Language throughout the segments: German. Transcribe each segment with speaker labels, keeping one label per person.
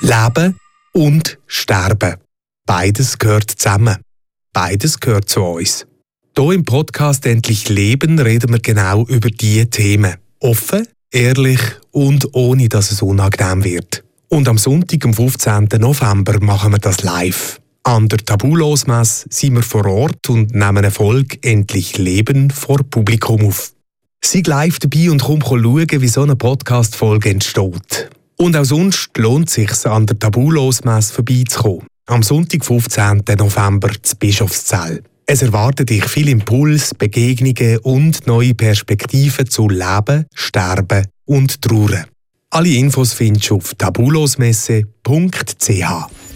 Speaker 1: Leben und Sterben. Beides gehört zusammen. Beides gehört zu uns. Hier im Podcast «Endlich Leben» reden wir genau über diese Themen. Offen, ehrlich und ohne, dass es unangenehm wird. Und am Sonntag, am 15. November, machen wir das live. An der Tabulosmesse sind wir vor Ort und nehmen eine Folge «Endlich Leben» vor Publikum auf. Sei live dabei und komm schauen, wie so eine Podcast-Folge entsteht. Und auch sonst lohnt es sich, an der Tabulosmesse vorbeizukommen. Am Sonntag, 15. November, zu Bischofszell. Es erwartet dich viel Impuls, Begegnungen und neue Perspektiven zu Leben, Sterben und Trauern. Alle Infos findest du auf tabulosmesse.ch.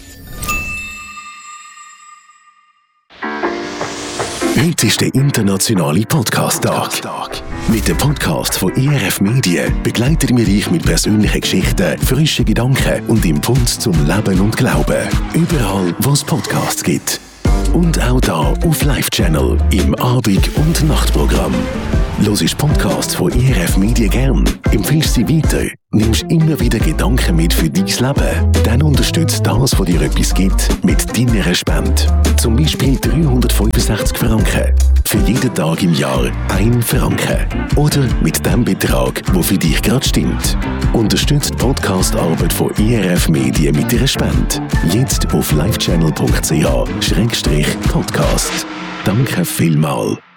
Speaker 2: Heute ist der internationale Podcast-Tag. Mit dem Podcast von ERF Medien begleiten wir dich mit persönlichen Geschichten, frischen Gedanken und Impuls zum Leben und Glauben. Überall, wo es Podcasts gibt. Und auch da auf Live-Channel im Abend- und Nachtprogramm. Hörst Podcasts von ERF Medien gern? Empfiehlst sie weiter? Nimmst immer wieder Gedanken mit für dein Leben? Dann unterstützt das, was dir etwas gibt, mit deiner Spende. Zum Beispiel 365 Franken. Für jeden Tag im Jahr 1 Franken. Oder mit dem Betrag, der für dich gerade stimmt. Unterstützt die Podcast-Arbeit von ERF Medien mit ihrer Spende. Jetzt auf livechannel.ch/podcast. Danke vielmals.